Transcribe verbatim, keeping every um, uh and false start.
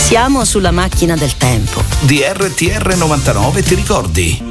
Siamo sulla macchina del tempo. Di R T R novantanove ti ricordi?